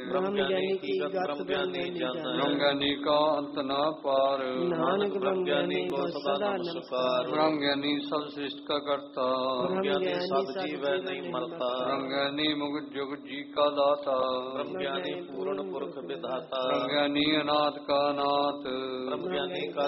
ब्रह्म ज्ञानी की गत ब्रह्म ज्ञानी जाना। ब्रह्म ज्ञानी का अंत न पार, नानक ब्रह्म ज्ञानी को सदा नमस्कार। ब्रह्म ज्ञानी सब सृष्टि का करता, ब्रह्म ज्ञानी सब जीव नहीं मरता। ब्रह्म ज्ञानी मुक्त जुग जी का दाता, ब्रह्म ज्ञानी पूर्ण पुरख विधाता। ब्रह्म ज्ञानी अनाथ का नाथ, ब्रह्म ज्ञानी का